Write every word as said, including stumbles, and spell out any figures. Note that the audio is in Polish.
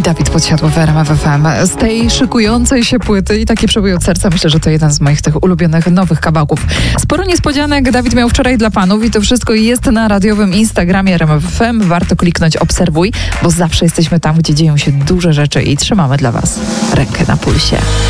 Dawid Podsiadło w R M F F M. Z tej szykującej się płyty i takie przebój od serca, myślę, że to jeden z moich tych ulubionych nowych kawałków. Sporo niespodzianek Dawid miał wczoraj dla panów i to wszystko jest na radiowym Instagramie R M F F M. Warto kliknąć obserwuj, bo zawsze jesteśmy tam, gdzie dzieją się duże rzeczy i trzymamy dla was rękę na pulsie.